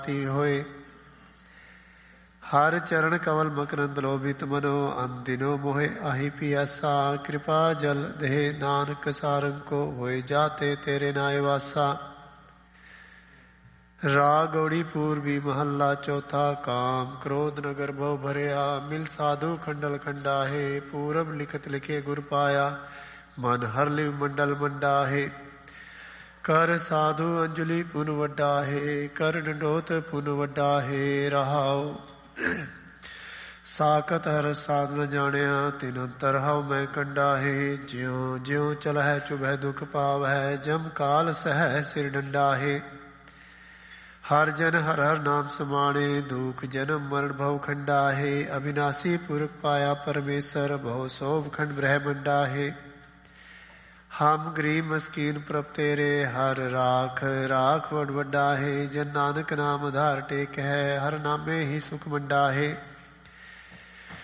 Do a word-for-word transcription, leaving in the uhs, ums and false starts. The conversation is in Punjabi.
ਹੋਏ। ਹਰ ਚਰਨ ਕਵਲ ਮਕਰੰਦ ਲੋਭਿਤ ਮਨੋ, ਅੰਦਿਨੋ ਮੋਹਿ ਆਹੀ ਪਿਆਸਾ। ਕਿਰਪਾ ਜਲ ਦੇ ਨਾਨਕ ਸਾਰੰਗ ਕੋ, ਹੋਏ ਜਾਤੇ ਤੇਰੇ ਨਾਏ ਵਾਸਾ। ਰਾਗ ਗੌੜੀ ਪੂਰਬੀ ਮਹੱਲਾ ਚੌਥਾ। ਕਾਮ ਕ੍ਰੋਧ ਨਗਰ ਬਹੁ ਭਰਿਆ, ਮਿਲ ਸਾਧੂ ਖੰਡਲ ਖੰਡਾਹੇ। ਪੂਰਬ ਲਿਖਤ ਲਿਖੇ ਗੁਰ ਪਾਇਆ, ਮਨ ਹਰ ਲਿਵ ਮੰਡਲ ਮੰਡਾਹੇ। ਕਰ ਸਾਧੂ ਅੰਜਲੀ ਪੁਨ ਵੱਡਾਹੇ, ਕਰ ਡੰਡੋਤ ਪੁਨ ਵੱਡਾਹੇ। ਰਹਾਉ ਸਾਕਤ ਹਰ ਸਾਧ ਨ ਜਾਣਿਆ, ਤਿਨ ਅੰਤਰ ਹਉ ਮੈਂ ਕੰਡਾਹੇ। ਜਿਉ ਜਿਉ ਚਲਹਿ ਚੁਭੈ ਦੁਖ ਪਾਵਹਿ, ਜਮ ਕਾਲ ਸਹਿ ਸਿਰ ਡੰਡਾਹੇ। ਹਰ ਜਨ ਹਰ ਹਰ ਨਾਮ ਸਮਾਣੇ, ਦੁਖ ਜਨਮ ਮਰਨ ਭਉ ਖੰਡਾਹੇ। ਅਬਿਨਾਸੀ ਪੁਰਖ ਪਾਇਆ ਪਰਮੇਸ਼ਰ, ਭਉ ਸੋਭ ਖੰਡ ਬ੍ਰਹਮੰਡਾਹੇ। ਹਮ ਗਰੀਬ ਮਸਕੀਨ ਪ੍ਰਭ ਤੇਰੇ, ਹਰ ਰਾਖ ਰਾਖ ਵਡ ਵੱਡਾ ਹੈ। ਜਨ ਨਾਨਕ ਨਾਮ ਆਧਾਰ ਟੇਕ ਹੈ, ਹਰ ਨਾਮੇ ਹੀ ਸੁਖ ਮੰਡਾ ਹੈ।